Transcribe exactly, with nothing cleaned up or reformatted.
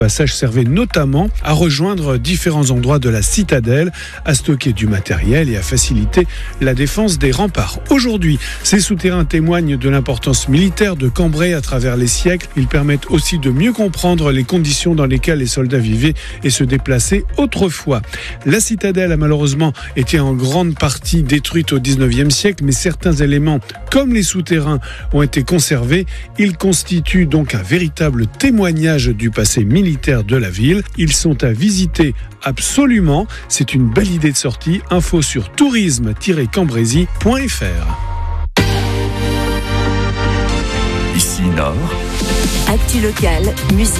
passage servait notamment à rejoindre différents endroits de la citadelle, à stocker du matériel et à faciliter la défense des remparts. Aujourd'hui, ces souterrains témoignent de l'importance militaire de Cambrai à travers les siècles. Ils permettent aussi de mieux comprendre les conditions dans lesquelles les soldats vivaient et se déplaçaient autrefois. La citadelle a malheureusement été en grande partie détruite au dix-neuvième siècle, mais certains éléments, comme les souterrains, ont été conservés. Ils constituent donc un véritable témoignage du passé militaire de la ville. Ils sont à visiter absolument. C'est une belle idée de sortie. Info sur tourisme tiret cambrésis point f r. Ici Nord. Actu locale, musique.